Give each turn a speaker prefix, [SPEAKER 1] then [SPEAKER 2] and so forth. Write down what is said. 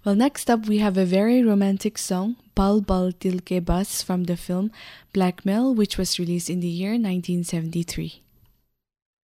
[SPEAKER 1] Well, next up we have a very romantic song, Bal Bal Til Ke Bas from the film Blackmail, which was released in the year 1973.